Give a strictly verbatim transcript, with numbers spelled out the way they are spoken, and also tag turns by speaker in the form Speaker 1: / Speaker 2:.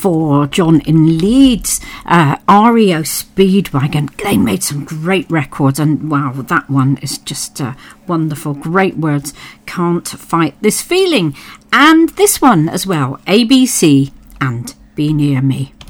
Speaker 1: for John in Leeds, uh, R E O Speedwagon. They made some great records, and wow, that one is just uh, wonderful. Great words. Can't Fight This Feeling. And this one as well, A B C and Be Near Me.